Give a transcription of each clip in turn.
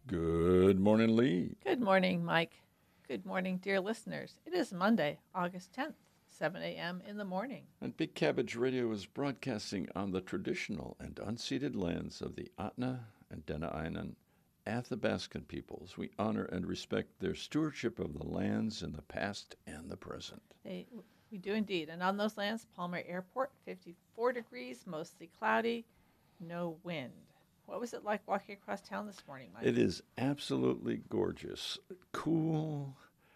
Good morning, Lee. Good morning, Mike. Good morning, dear listeners. It is Monday, August 10th, 7 a.m. in the morning. And Big Cabbage Radio is broadcasting on the traditional and unceded lands of the Atna and Dena'ina Athabascan peoples. We honor and respect their stewardship of the lands in the past and the present. We do indeed. And on those lands, Palmer Airport, 54 degrees, mostly cloudy, no wind. What was it like walking across town this morning, Mike? It is absolutely gorgeous. Cool,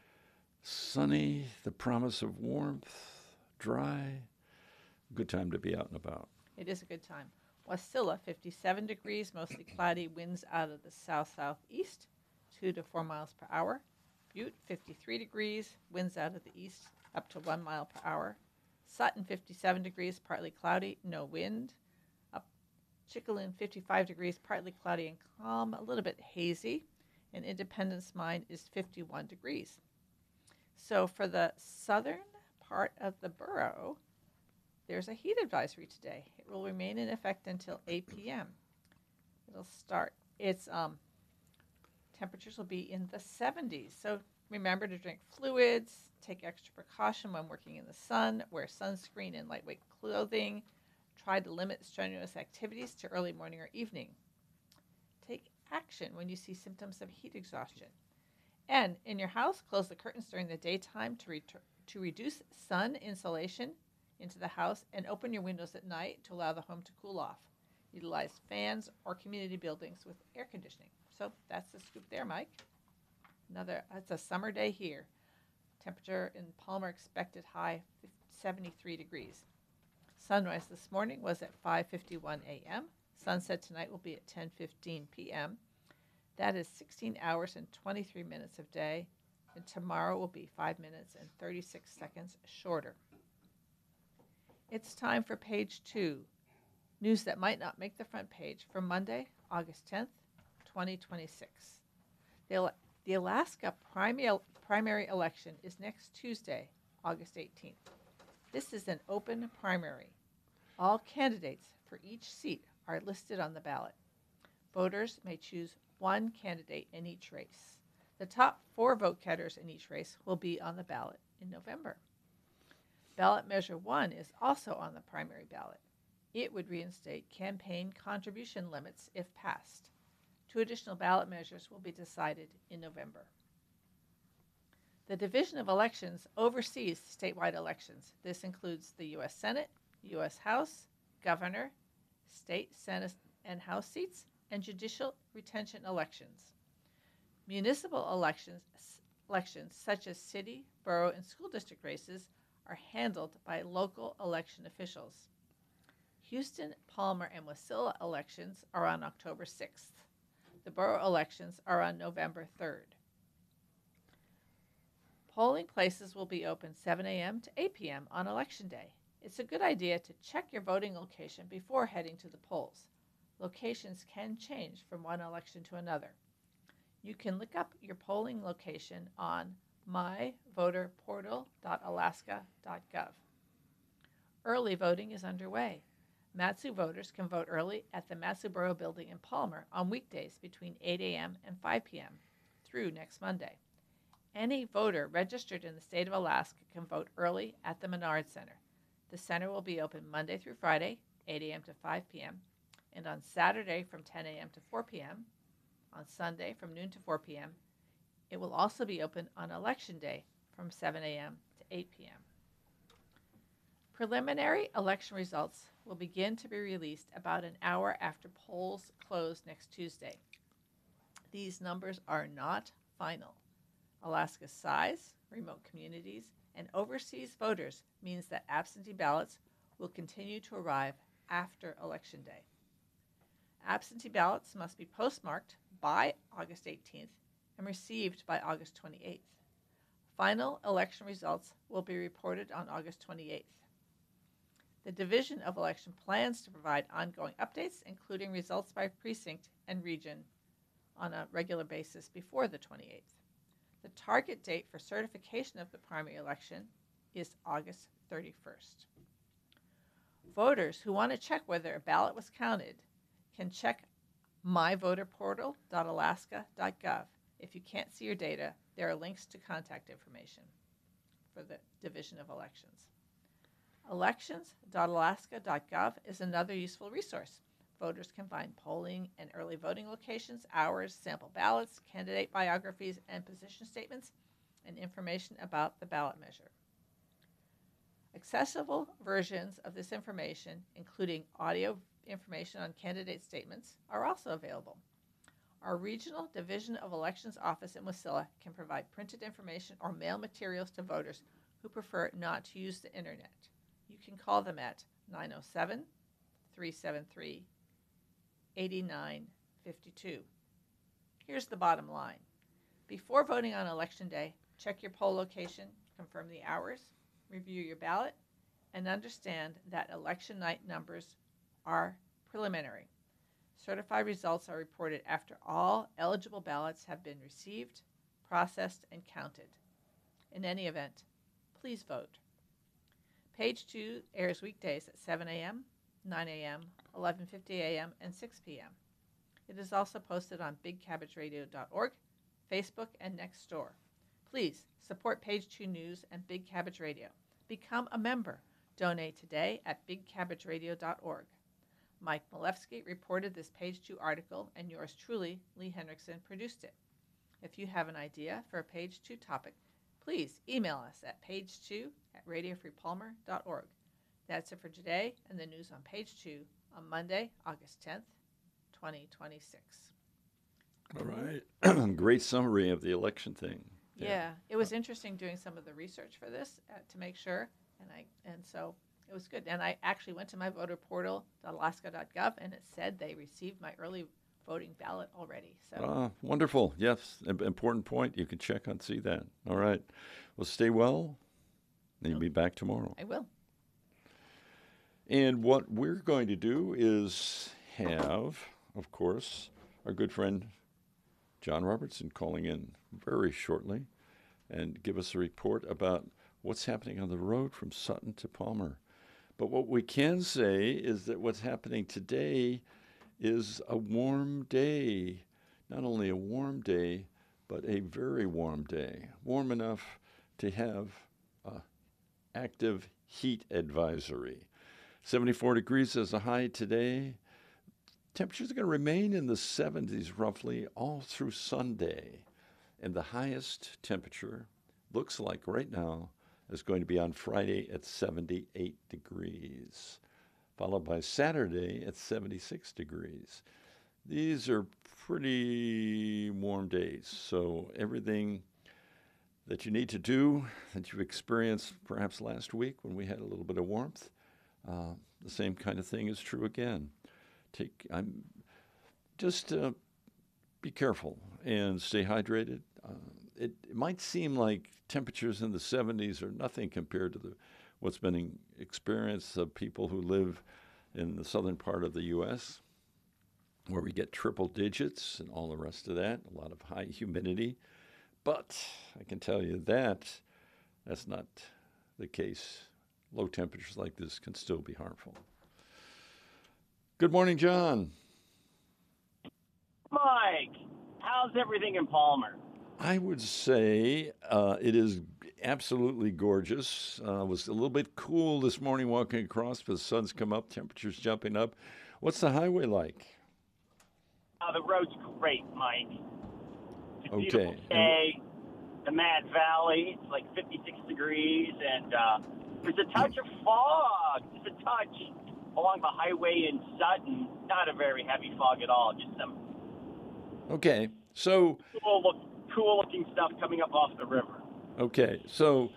sunny, the promise of warmth, dry. Good time to be out and about. It is a good time. Wasilla, 57 degrees, mostly cloudy, winds out of the south-southeast, 2 to 4 miles per hour. Butte, 53 degrees, winds out of the east, up to 1 mile per hour. Sutton, 57 degrees, partly cloudy, no wind. Up Chickaloon, 55 degrees, partly cloudy and calm, a little bit hazy. And Independence Mine is 51 degrees. So for the southern part of the borough, there's a heat advisory today. It will remain in effect until 8 p.m. It'll start. Its temperatures will be in the 70s. So remember to drink fluids, take extra precaution when working in the sun, wear sunscreen and lightweight clothing, try to limit strenuous activities to early morning or evening. Take action when you see symptoms of heat exhaustion. And in your house, close the curtains during the daytime to reduce sun insolation into the house, and open your windows at night to allow the home to cool off. Utilize fans or community buildings with air conditioning. So that's the scoop there, Mike. It's a summer day here. Temperature in Palmer expected high 73 degrees. Sunrise this morning was at 5:51 a.m. Sunset tonight will be at 10:15 p.m. That is 16 hours and 23 minutes of day, and tomorrow will be 5 minutes and 36 seconds shorter. It's time for page 2, news that might not make the front page for Monday, August 10th, 2026. The Alaska primary election is next Tuesday, August 18th. This is an open primary. All candidates for each seat are listed on the ballot. Voters may choose one candidate in each race. The top 4 vote getters in each race will be on the ballot in November. Ballot Measure 1 is also on the primary ballot. It would reinstate campaign contribution limits if passed. 2 additional ballot measures will be decided in November. The Division of Elections oversees statewide elections. This includes the U.S. Senate, U.S. House, Governor, state Senate and House seats, and judicial retention elections. Municipal elections such as city, borough, and school district races are handled by local election officials. Houston, Palmer, and Wasilla elections are on October 6th. The borough elections are on November 3rd. Polling places will be open 7 a.m. to 8 p.m. on Election Day. It's a good idea to check your voting location before heading to the polls. Locations can change from one election to another. You can look up your polling location on myvoterportal.alaska.gov. Early voting is underway. Mat-Su voters can vote early at the Mat-Su Borough Building in Palmer on weekdays between 8 a.m. and 5 p.m. through next Monday. Any voter registered in the state of Alaska can vote early at the Menard Center. The center will be open Monday through Friday, 8 a.m. to 5 p.m., and on Saturday from 10 a.m. to 4 p.m., on Sunday from noon to 4 p.m. It will also be open on Election Day from 7 a.m. to 8 p.m. Preliminary election results will begin to be released about an hour after polls close next Tuesday. These numbers are not final. Alaska's size, remote communities, and overseas voters means that absentee ballots will continue to arrive after Election Day. Absentee ballots must be postmarked by August 18th and received by August 28th. Final election results will be reported on August 28th. The Division of Election plans to provide ongoing updates, including results by precinct and region, on a regular basis before the 28th. The target date for certification of the primary election is August 31st. Voters who want to check whether a ballot was counted can check myvoterportal.alaska.gov. If you can't see your data, there are links to contact information for the Division of Elections. Elections.alaska.gov is another useful resource. Voters can find polling and early voting locations, hours, sample ballots, candidate biographies, and position statements, and information about the ballot measure. Accessible versions of this information, including audio information on candidate statements, are also available. Our Regional Division of Elections office in Wasilla can provide printed information or mail materials to voters who prefer not to use the internet. You can call them at 907-373-8952. Here's the bottom line. Before voting on Election Day, check your poll location, confirm the hours, review your ballot, and understand that election night numbers are preliminary. Certified results are reported after all eligible ballots have been received, processed, and counted. In any event, please vote. Page 2 airs weekdays at 7 a.m., 9 a.m., 11:50 a.m., and 6 p.m. It is also posted on bigcabbageradio.org, Facebook, and Nextdoor. Please support Page 2 News and Big Cabbage Radio. Become a member. Donate today at bigcabbageradio.org. Mike Malefsky reported this Page 2 article, and yours truly, Lee Henriksen, produced it. If you have an idea for a Page 2 topic, please email us at page2@radiofreepalmer.org. That's it for today and the news on Page 2 on Monday, August 10th, 2026. All right. Great summary of the election thing. Yeah, it was interesting doing some of the research for this to make sure, and so it was good. And I actually went to my voter portal.alaska.gov, and it said they received my early voting ballot already. So wonderful. Yes, important point. You can check and see that. All right. Well, stay well, and you'll be back tomorrow. I will. And what we're going to do is have, of course, our good friend John Robertson calling in very shortly and give us a report about what's happening on the road from Sutton to Palmer. But what we can say is that what's happening today is a warm day. Not only a warm day, but a very warm day. Warm enough to have an active heat advisory. 74 degrees as a high today. Temperatures are going to remain in the 70s roughly all through Sunday. And the highest temperature looks like right now is going to be on Friday at 78 degrees, followed by Saturday at 76 degrees. These are pretty warm days, so everything that you need to do that you experienced perhaps last week when we had a little bit of warmth, the same kind of thing is true again. Be careful and stay hydrated. It might seem like temperatures in the 70s are nothing compared to what's been experienced of people who live in the southern part of the U.S., where we get triple digits and all the rest of that, a lot of high humidity. But I can tell you that's not the case. Low temperatures like this can still be harmful. Good morning, John. Mike, how's everything in Palmer? I would say it is absolutely gorgeous. It was a little bit cool this morning walking across, but the sun's come up, temperatures jumping up. What's the highway like? The road's great, Mike. It's a Okay. beautiful day. The Mad Valley, it's like 56 degrees, and there's a touch of fog. Just a touch along the highway in Sutton. Not a very heavy fog at all, just some Okay, so cool-looking stuff coming up off the river. Okay, so,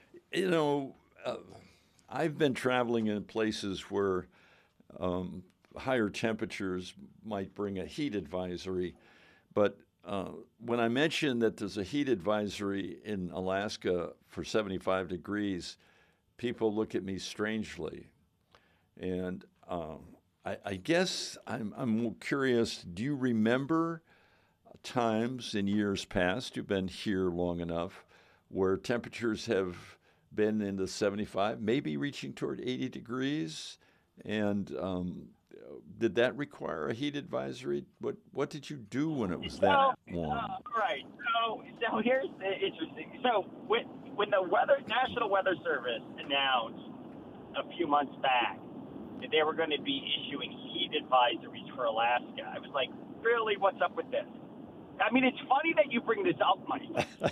I've been traveling in places where higher temperatures might bring a heat advisory, but when I mention that there's a heat advisory in Alaska for 75 degrees, people look at me strangely. And I guess I'm curious, do you remember times in years past, you've been here long enough, where temperatures have been in the 75, maybe reaching toward 80 degrees? And did that require a heat advisory? What did you do when it was that So, warm? right. So here's the interesting. So when the National Weather Service announced a few months back that they were going to be issuing heat advisories for Alaska, I was like, really? What's up with this? I mean, it's funny that you bring this up, Mike, because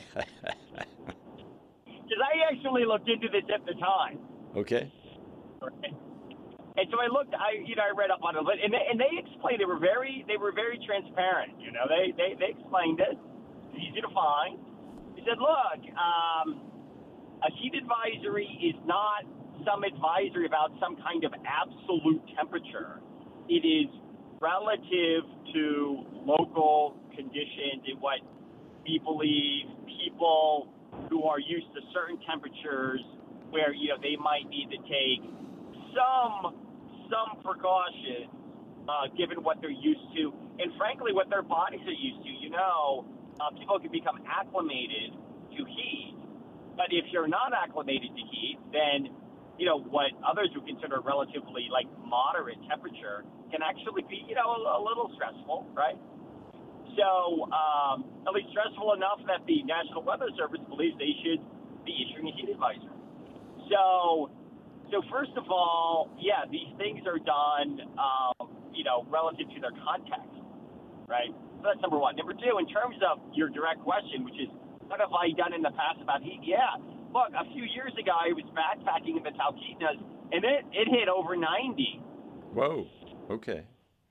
I actually looked into this at the time. Okay. And so I looked, I read up on it, and they explained they were very transparent. They explained it. It's easy to find. They said, look, a heat advisory is not some advisory about some kind of absolute temperature. It is relative to local conditions and what we believe people who are used to certain temperatures where, they might need to take some precautions given what they're used to and frankly what their bodies are used to. People can become acclimated to heat, but if you're not acclimated to heat, then what others would consider relatively like moderate temperature can actually be a little stressful, right? So at least stressful enough that the National Weather Service believes they should be issuing a heat advisory. So first of all, yeah, these things are done, relative to their context, right? So that's number one. Number two, in terms of your direct question, which is what have I done in the past about heat? Yeah, look, a few years ago, I was backpacking in the Talkeetnas, and it hit over 90. Whoa. Okay.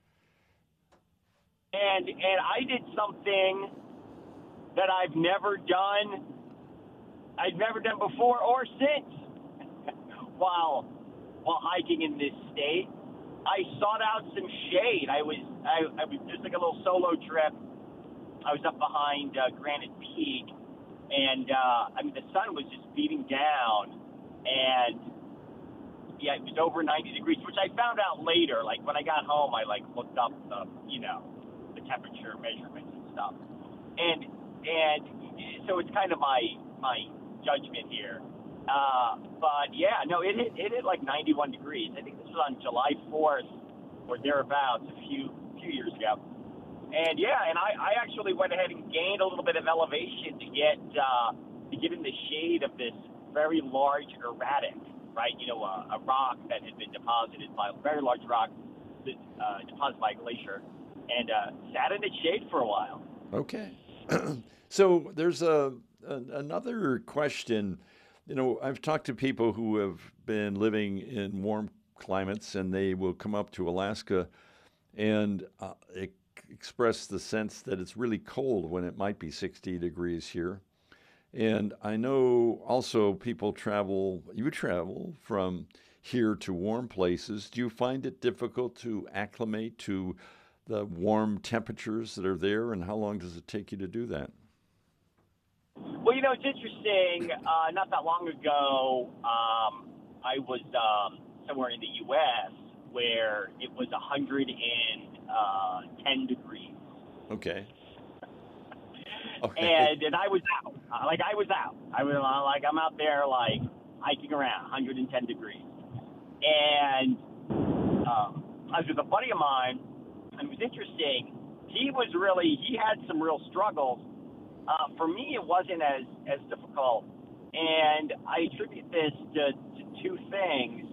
And I did something that I've never done before or since. While hiking in this state, I sought out some shade. I was just like a little solo trip. I was up behind Granite Peak, and the sun was just beating down, and yeah, it was over 90 degrees, which I found out later. Like when I got home, I looked up the temperature measurements and stuff, and so it's kind of my judgment here. But yeah, no, it hit like 91 degrees. I think this was on July 4th or thereabouts a few years ago. And yeah, and I actually went ahead and gained a little bit of elevation to get in the shade of this very large erratic, right? A rock that had been deposited by a very large rock deposited by a glacier, and sat in its shade for a while. Okay. So there's another question. I've talked to people who have been living in warm climates, and they will come up to Alaska and express the sense that it's really cold when it might be 60 degrees here. And I know also you travel from here to warm places. Do you find it difficult to acclimate to the warm temperatures that are there, and how long does it take you to do that? Well, it's interesting. Not that long ago, I was somewhere in the U.S. where it was 110 degrees. Okay. And I was out. I was out. I'm out there hiking around, 110 degrees. And I was with a buddy of mine, and it was interesting. He had some real struggles. For me, it wasn't as difficult, and I attribute this to two things.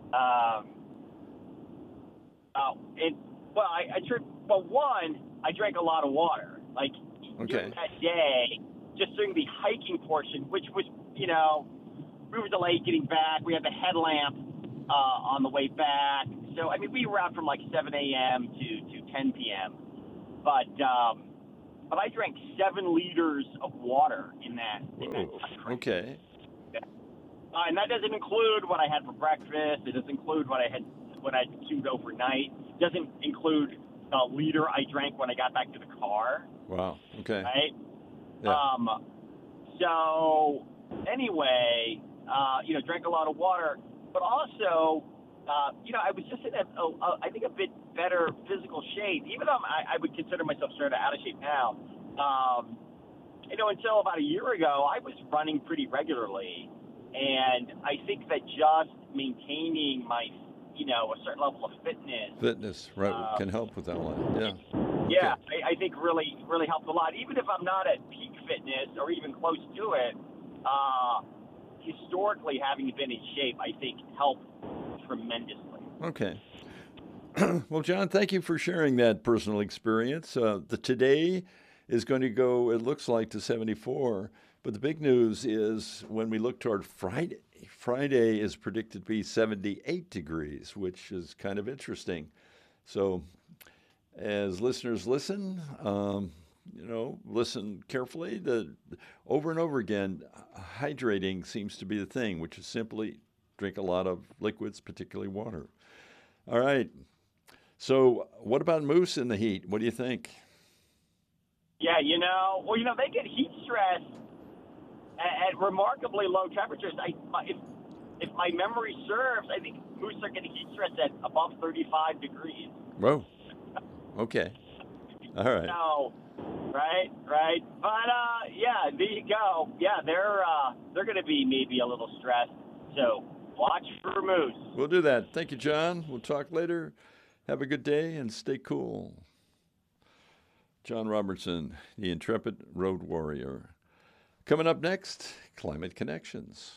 One, I drank a lot of water. During that day, just during the hiking portion, which was, we were delayed getting back. We had the headlamp on the way back. So, we were out from 7 a.m. to 10 p.m. But I drank 7 liters of water in that time. Okay. And that doesn't include what I had for breakfast. It doesn't include what I consumed overnight. It doesn't include the liter I drank when I got back to the car. Wow. Okay. Right? Yeah. So anyway, drank a lot of water, but also, I was just in I think a bit better physical shape, even though I would consider myself sort of out of shape now. Until about a year ago, I was running pretty regularly, and I think that just maintaining my a certain level of fitness. Fitness, right, can help with that a lot. Yeah. Yeah, I think really helps a lot. Even if I'm not at peak fitness or even close to it, historically having been in shape, I think helped tremendously. Okay. Well, John, thank you for sharing that personal experience. Today is going to go, it looks like, to 74. But the big news is when we look toward Friday, Friday is predicted to be 78 degrees, which is kind of interesting. So as listeners listen, listen carefully. Over and over again, hydrating seems to be the thing, which is simply drink a lot of liquids, particularly water. All right. So what about moose in the heat? What do you think? Yeah, they get heat stress at remarkably low temperatures. If my memory serves, I think moose are getting heat stress at above 35 degrees. Whoa. Okay. All right. No, right. But there you go. Yeah, they're going to be maybe a little stressed. So watch for moose. We'll do that. Thank you, John. We'll talk later. Have a good day and stay cool. John Robertson, the intrepid road warrior. Coming up next, Climate Connections.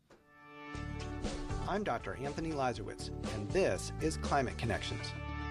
I'm Dr. Anthony Lazarowitz, and this is Climate Connections.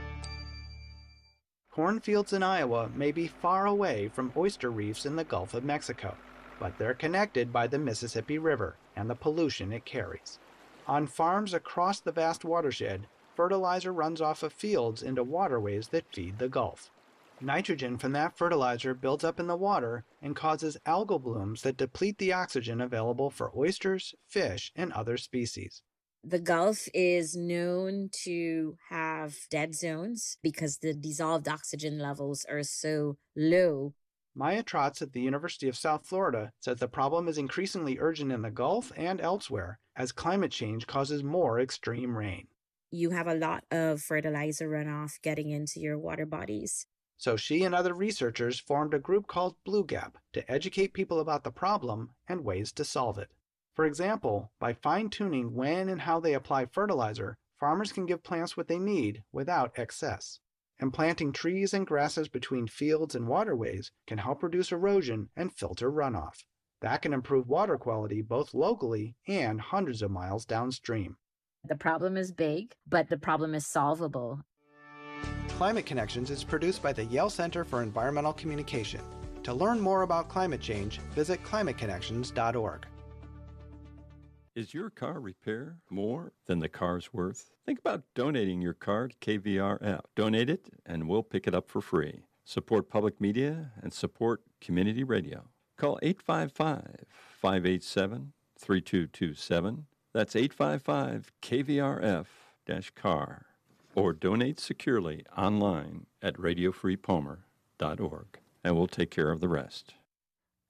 Cornfields in Iowa may be far away from oyster reefs in the Gulf of Mexico, but they're connected by the Mississippi River and the pollution it carries. On farms across the vast watershed, fertilizer runs off of fields into waterways that feed the Gulf. Nitrogen from that fertilizer builds up in the water and causes algal blooms that deplete the oxygen available for oysters, fish, and other species. The Gulf is known to have dead zones because the dissolved oxygen levels are so low. Maya Trotz at the University of South Florida says the problem is increasingly urgent in the Gulf and elsewhere as climate change causes more extreme rain. You have a lot of fertilizer runoff getting into your water bodies. So she and other researchers formed a group called Blue Gap to educate people about the problem and ways to solve it. For example, by fine-tuning when and how they apply fertilizer, farmers can give plants what they need without excess. And planting trees and grasses between fields and waterways can help reduce erosion and filter runoff. That can improve water quality both locally and hundreds of miles downstream. The problem is big, but the problem is solvable. Climate Connections is produced by the Yale Center for Environmental Communication. To learn more about climate change, visit climateconnections.org. Is your car repair more than the car's worth? Think about donating your car to KVRF. Donate it, and we'll pick it up for free. Support public media and support community radio. Call 855-587-3227. That's 855-KVRF-CAR. Or donate securely online at radiofreepalmer.org, and we'll take care of the rest.